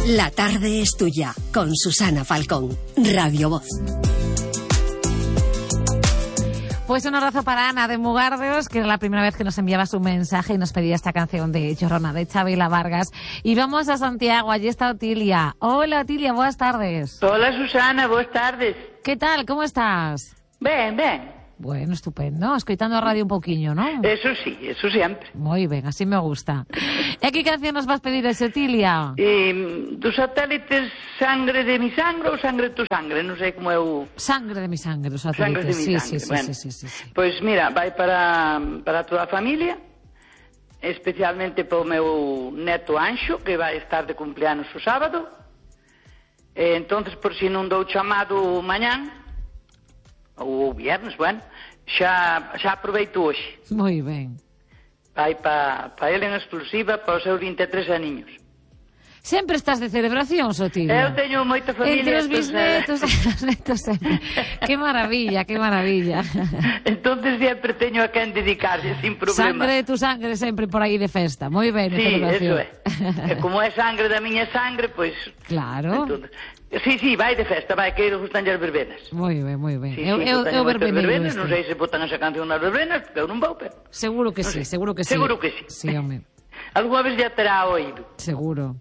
La tarde es tuya, con Susana Falcón, Radio Voz. Pues un abrazo para Ana de Mugardeos, que era la primera vez que nos enviaba su mensaje y nos pedía esta canción de Llorona, de Chavela Vargas. Y vamos a Santiago, allí está Otilia. Hola Otilia, buenas tardes. Hola Susana, buenas tardes. ¿Qué tal, como estás? Ben, ben. Bueno, estupendo, escoitando a radio un pouquiño, non? Eso sí, eso sempre. Moi ben, así me gusta. E que canción nos vas pedir ese, Otilia? Dos satélites Sangre de mi sangre ou Sangre de tu sangre, non sei como é o... Sangre de mi sangre, os Sangre de satélites. mi Sí, sangre, bueno. sí. Pois mira, vai para toda a familia, especialmente para o meu neto Anxo, que vai estar de cumpleanos o sábado. Entonces, por si non dou chamado mañán, ou viernes, bueno, xa aproveito hoxe. Moi ben. Vai para ele en exclusiva para os seus 23 aniños. Sempre estás de celebracións, Otilia. Eu teño moita familia. Entre os bisnetos e os netos sempre. Que maravilla, que maravilla. Entonces sempre teño a quen dedicarse sin problema. Sangre de tu sangre sempre por aí de festa. Moi ben, de sí, celebración. Eso é. E como é sangre da miña sangre, pois... Claro. Entonces, sí, vai de festa, vai, que gustan as verbenas. Moi ben, moi ben. Sí, eu verbeneiro non sei se botan esa canción nas verbenas, porque eu non vou, pero... Seguro que sí, seguro que sí. Seguro que sí. Sí, home. Alguna vez ya terá oído. Seguro.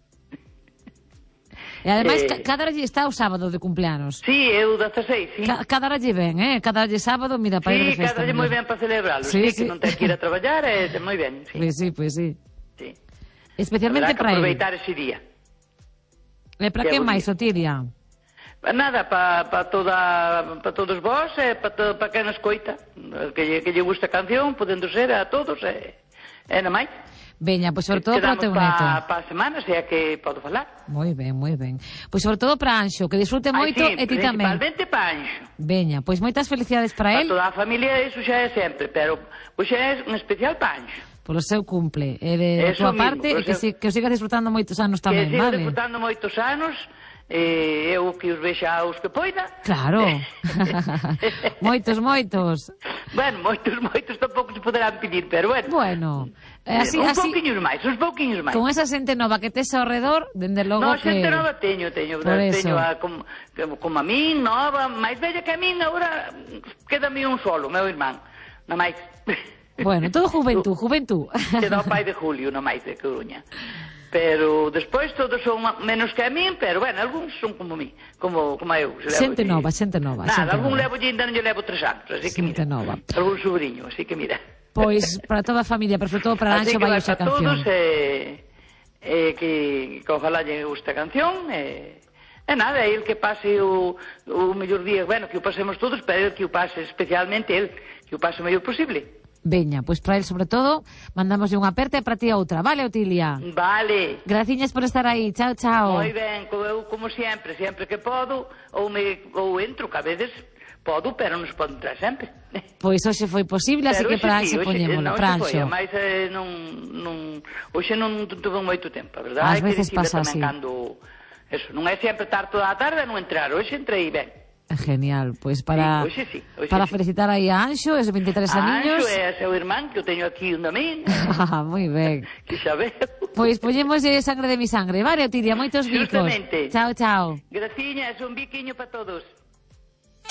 E ademais, cada hora lle está o sábado de cumpleanos. Sí, eu 16, sí. Cada hora lle ben, Cada hora lle sábado, mira, para ir de festa. Sí, cada lle moi ben para celebrarlo. Sí, que non ten que ir a traballar, moi ben, sí. Pois sí. Sí. Especialmente para ele. aproveitar ese día. E para que máis, Otilia? Nada, para todos vós, para quen escoita, que lle gusta a canción, podendo ser a todos, na máis. Veña, pois sobre todo para o teu neto. Para a semana, se é que podo falar. Moi ben. Pois sobre todo para Anxo, que disfrute moito e ti tamén. Principalmente para Anxo. Veña, pois moitas felicidades para el. Para toda a familia, iso xa é sempre, pero hoxe é un especial para Anxo. Polo seu cumple. E de tua parte, e que o sigas disfrutando moitos anos tamén, vale? Que siga disfrutando moitos anos, eu que os vexa os que poida. Claro. Moitos. Bueno, moitos tampouco se poderán pedir, pero bueno. Bueno. Así, uns pouquiños máis. Con esa xente nova que tes ao redor, dende logo no, que... xente nova teño como a min, nova, máis bella que a min, agora quédame un solo, meu irmán, na máis. Bueno, todo juventud. Queda o pai de Julio, na máis de Coruña. Pero despois todos son menos que a min, pero bueno, algúns son como mí, como eu. Xente nova. Nada, algún levo ainda non lle levo 3 anos, así que mira. Algún sobrinho, así que mira. Pois para toda a familia, pero sobre todo para Anxo vai esa canción. Así que todos, que ojalá lle guste a canción, nada, é el que pase o mellor día, bueno, que o pasemos todos, pero el que o pase, especialmente el, que o pase o mellor posible. Veña, pois para el sobre todo, mandamos unha aperta e para ti outra, vale, Otilia? Vale. Graciñas por estar aí, chao. Moi ben, eu como sempre que podo, ou entro, que a veces podo, pero non se pode entrar sempre. Pois hoxe foi posible, así que para Anxo poñémola, para Anxo. Mas hoxe non tuve moito tempo, a verdade? Ás veces pasa así. Eso, non é sempre estar toda a tarde e non entrar, hoxe entrei ben. Genial, pois para felicitar aí a Anxo, esos 23 aniños. Anxo e a seu irmán, que o teño aquí un domín. Moi ben. Que xa veo. Pois poñemos Sangre de mi sangre, vale, Otilia, moitos bicos. Justamente. Chao. Graciñas, un biquiño para todos.